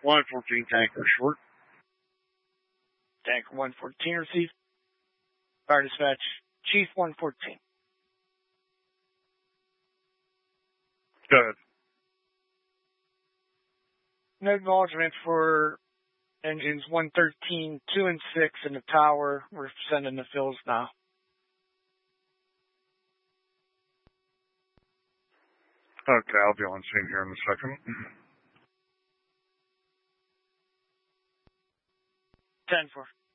114 tanker short. Tanker 114 received. Fire dispatch, Chief 114. Go ahead. No acknowledgement for engines 113, 2, and 6 in the tower. We're sending the fills now. Okay, I'll be on scene here in a second. 10-4.